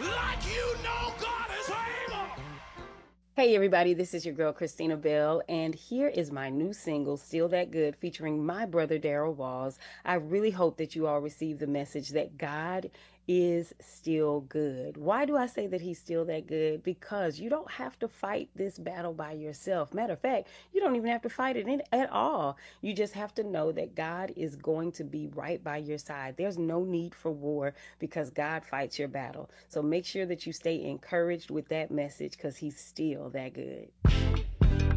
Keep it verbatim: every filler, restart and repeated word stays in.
like you know God is able. Hey everybody, this is your girl Christina Bell, and here is my new single, Still That Good, featuring my brother Daryl Walls. I really hope that you all receive the message that God is still good. Why do I say that he's still that good? Because you don't have to fight this battle by yourself. Matter of fact, you don't even have to fight it in, at all. You just have to know that God is going to be right by your side. There's no need for war because God fights your battle. So make sure that you stay encouraged with that message because he's still that good.